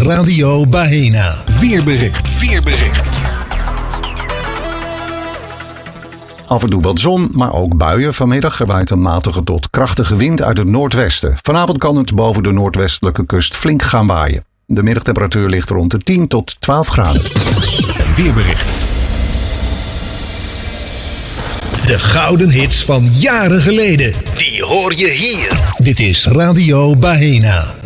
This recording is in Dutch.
Radio Bahena. Weerbericht. Af en toe wat zon, maar ook buien. Vanmiddag er waait een matige tot krachtige wind uit het noordwesten. Vanavond kan het boven de noordwestelijke kust flink gaan waaien. De middagtemperatuur ligt rond de 10 tot 12 graden. Weerbericht. De gouden hits van jaren geleden. Die hoor je hier. Dit is Radio Bahena.